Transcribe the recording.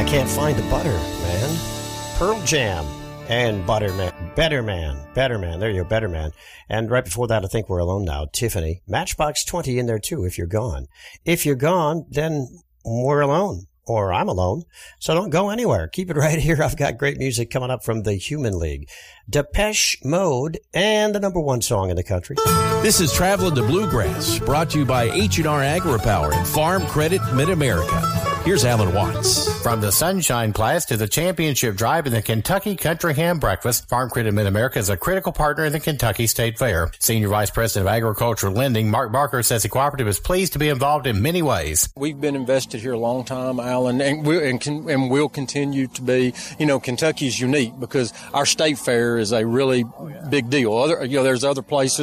I Can't Find the Butter, man. Pearl Jam and Better Man. There you go, Better Man. And right before that, I think We're Alone Now, Tiffany. Matchbox 20 in there too, If You're Gone. If you're gone, then we're alone. Or I'm alone. So don't go anywhere. Keep it right here. I've got great music coming up from the Human League. Depeche Mode and the number one song in the country. This is Traveling to Bluegrass, brought to you by H&R AgriPower and Farm Credit Mid-America. Here's Alan Watts. From the Sunshine Class to the Championship Drive and the Kentucky Country Ham Breakfast, Farm Credit Mid-America is a critical partner in the Kentucky State Fair. Senior Vice President of Agricultural Lending, Mark Barker, says the cooperative is pleased to be involved in many ways. We've been invested here a long time, Alan, and we'll continue to be. You know, Kentucky's unique because our state fair is a really big deal. There's other places